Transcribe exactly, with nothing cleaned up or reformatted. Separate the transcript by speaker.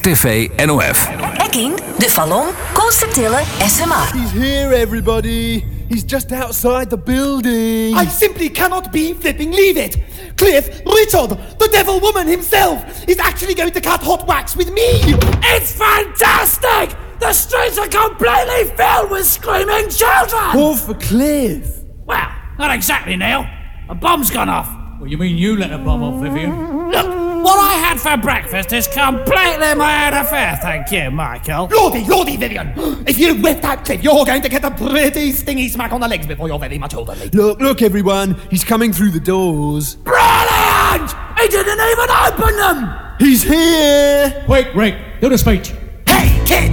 Speaker 1: R T V N O F.
Speaker 2: Hacking, De Vallon, Constantille, S M A.
Speaker 3: He's here, everybody. He's just outside the building.
Speaker 4: I simply cannot be flipping leave it. Cliff Richard, the devil woman himself, is actually going to cut hot wax with me.
Speaker 5: It's fantastic! The streets are completely filled with screaming children!
Speaker 3: All for Cliff.
Speaker 5: Well, not exactly, Neil. A bomb's gone off.
Speaker 6: Well, you mean you let a bomb off, Vivian?
Speaker 5: Look, what I had for breakfast is completely my own affair, thank you, Michael.
Speaker 4: Lordy, Lordy, Vivian, if you whip that Cliff, you're going to get a pretty stingy smack on the legs before you're very much older.
Speaker 3: Look, look, everyone. He's coming through the doors.
Speaker 5: Brilliant! He didn't even open them!
Speaker 3: He's here!
Speaker 6: Wait, Rick, do the speech.